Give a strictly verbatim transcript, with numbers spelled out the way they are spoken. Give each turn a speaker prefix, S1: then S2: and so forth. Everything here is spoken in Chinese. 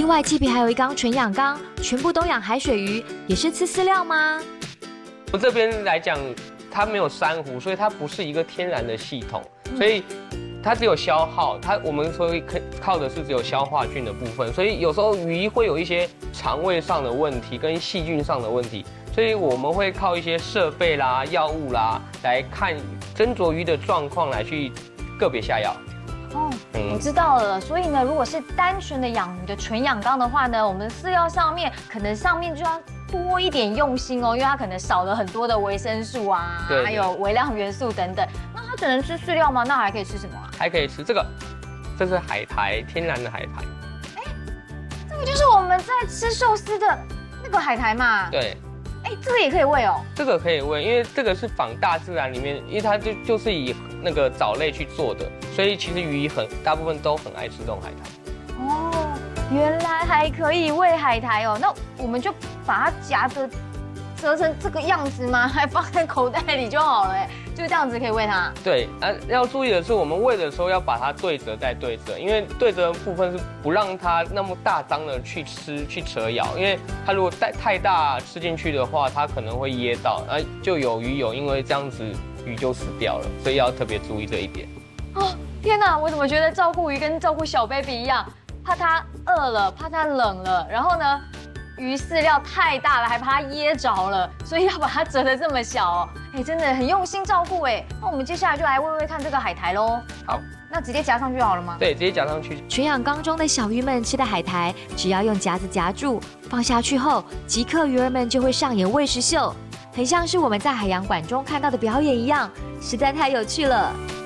S1: 另外，季平还有一缸纯养缸，全部都养海水鱼，也是吃饲料吗？
S2: 我这边来讲，它没有珊瑚，所以它不是一个天然的系统，所以它只有消耗。它我们所以可靠的是只有消化菌的部分，所以有时候鱼会有一些肠胃上的问题跟细菌上的问题，所以我们会靠一些设备啦、药物啦来看斟酌鱼的状况来去个别下药。
S3: 哦，我知道了。所以呢，如果是单纯的养鱼的纯养缸的话呢，我们饲料上面可能上面就要多一点用心哦，因为它可能少了很多的维生素啊，还有微量元素等等。那它只能吃饲料吗？那还可以吃什么啊？
S2: 还可以吃这个，这是海苔，天然的海苔。
S3: 哎，这个就是我们在吃寿司的那个海苔嘛。
S2: 对。
S3: 哎，这个也可以喂哦。这
S2: 个可以喂，因为这个是仿大自然里面，因为它就就是以那个藻类去做的，所以其实鱼很大部分都很爱吃这种海苔。
S3: 哦，原来还可以喂海苔哦。那我们就把它夹着折成这个样子吗？还放在口袋里就好了，哎，就这样子可以喂它。
S2: 对，啊，要注意的是，我们喂的时候要把它对折再对折，因为对折的部分是不让它那么大张的去吃去扯咬，因为它如果太太大吃进去的话，它可能会噎到，啊，就有鱼有因为这样子鱼就死掉了，所以要特别注意这一点。
S3: 哦，天哪，我怎么觉得照顾鱼跟照顾小 baby 一样，怕它饿了，怕它冷了，然后呢？鱼饲料太大了，还把它噎着了，所以要把它折得这么小哦。哎，真的很用心照顾哎。那我们接下来就来喂喂看这个海苔喽。
S2: 好，
S3: 那直接夹上去好了吗？
S2: 对，直接夹上去。
S1: 纯养缸中的小鱼们吃的海苔，只要用夹子夹住，放下去后，即刻鱼儿们就会上演喂食秀，很像是我们在海洋馆中看到的表演一样，实在太有趣了。